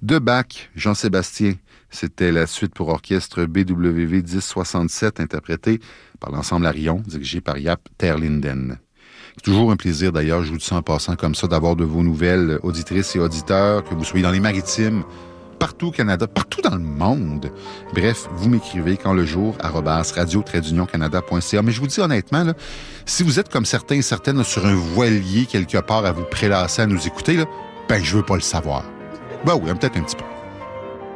De Bach, Jean-Sébastien. C'était la suite pour orchestre BWV 1067, interprétée par l'ensemble Arion, dirigé par Jaap ter Linden. C'est toujours un plaisir, d'ailleurs, je vous dis ça en passant comme ça, d'avoir de vos nouvelles auditrices et auditeurs, que vous soyez dans les maritimes, partout au Canada, partout dans le monde. Bref, vous m'écrivez quand le jour, @radio-canada.ca. Mais je vous dis honnêtement, là, si vous êtes comme certains et certaines là, sur un voilier quelque part à vous prélasser à nous écouter, là, ben je veux pas le savoir. Ben oui, peut-être un petit peu.